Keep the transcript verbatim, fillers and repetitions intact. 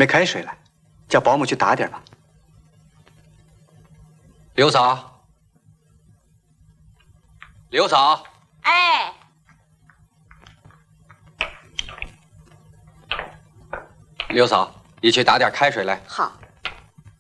没开水了，叫保姆去打点吧。 刘嫂，刘嫂， 哎， 刘嫂，你去打点开水来。 好。